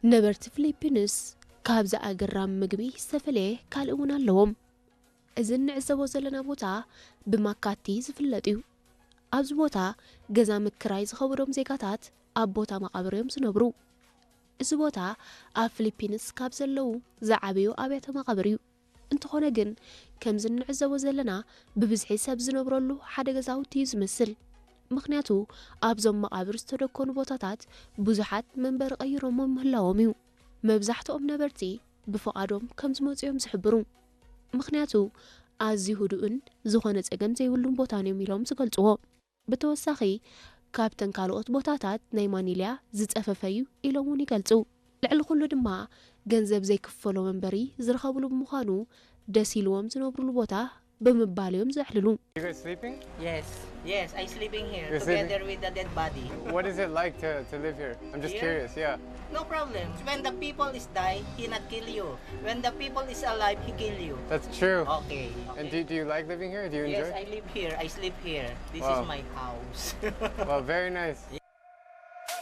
ነበርቲ ፊሊፒንስ ካብዛ ኣገራም ምግቢ ዝተፈለየ ካልእ እውን ኣለዎም እዚ ንዕዘቦ ዘለና ቦታ ብማካቲ ዝፍለጥ እዩ ኣብዚ ቦታ ገዛ ምክራይ ዝኸብሮም ዜጋታት ኣብ ቦታ መቃብሮም ዝነብሩ እዚ ቦታ ኣብ ፊሊፒንስ ካብ ዘለው ዝዓበዩ ኣብያተ መቃብር እዩ እንተኾነ ግን ከም ዝንዕዘቦ ዘለና ብብዝሒ ሰብ ዝነብረሉ ሓደ ገዛውቲ እዩ ዝመስል ምክንያቱ ኣብዞም መቃብር ዝተደኮኑ ቦታታት ብዙሓት መንበሪ ቀይሮም ምህላዎም እዩ መብዛሕትኦም ነበርቲ ብፍቃዶም ከም ዝመፅኦም ዝሕብሩ ምክንያቱ ኣዝዩ ህዱእን ዝኾነ ፀገም ዘይብሉን ቦታ እዮም ኢሎም ዝገልጽዎ ብተወሳኺ ካብተን ካልኦት ቦታታት ናይ ማኒልያ ዝፀፈፈ እዩ ኢሎም እውን ይገልጹ ልዕሊ ኩሉ ድማ ገንዘብ ዘይክፈሎ መንበሪ ዝረኸብሉ ምዃኑ ደስ ኢልዎም ዝነብሩሉ ቦታ በመባል እዮም ዘሕልሉ You guys sleeping? Yes, I sleeping here You're together sleeping? with the dead body. What is it like to live here? I'm just Here? curious, yeah. No problem. When the people is die, he not kill you. When the people is alive, he kill you. That's true. Okay. And do you like living here? Do you Yes, enjoy? I live here. I sleep here. This Wow. is my house. Well, very nice.